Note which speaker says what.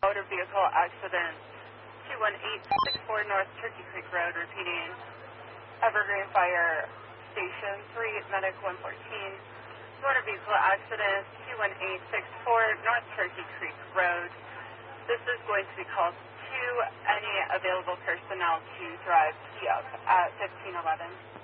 Speaker 1: motor vehicle accident, 21864 North Turkey Creek Road, repeating, Evergreen Fire Station 3, Medic 114. Motor vehicle accident, 21864 North Turkey Creek Road. This is going to be called to any available personnel to drive T up at 1511.